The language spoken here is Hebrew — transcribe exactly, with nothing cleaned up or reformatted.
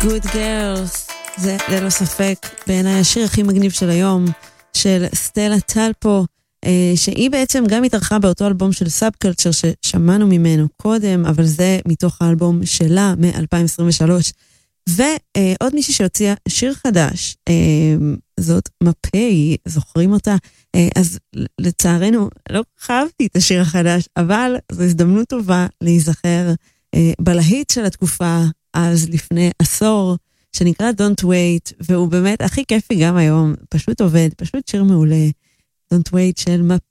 Good Girls, זה ללא ספק בעיניי השיר הכי מגניב של היום, של סטלה טלפו, שהיא בעצם גם התארחה באותו אלבום של סאבקלצ'ר ששמענו ממנו קודם, אבל זה מתוך האלבום שלה מ-אלפיים עשרים ושלוש. ועוד מישהי שהוציאה שיר חדש, זאת מפאי, זוכרים אותה? אז לצערנו לא חייבתי את השיר החדש, אבל זו הזדמנות טובה להיזכר בלהיט של התקופה, אז לפני עשור, שנקרא Don't Wait, והוא באמת הכי כיפי גם היום, פשוט עובד, פשוט שיר מעולה. Don't Wait של מפאי.